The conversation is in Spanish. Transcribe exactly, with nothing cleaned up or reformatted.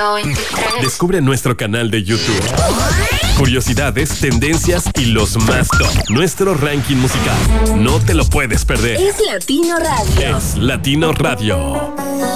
ciento veintitrés. Descubre nuestro canal de YouTube. Curiosidades, tendencias y los más top. Nuestro ranking musical. No te lo puedes perder. Es Latino Radio. Es Latino Radio.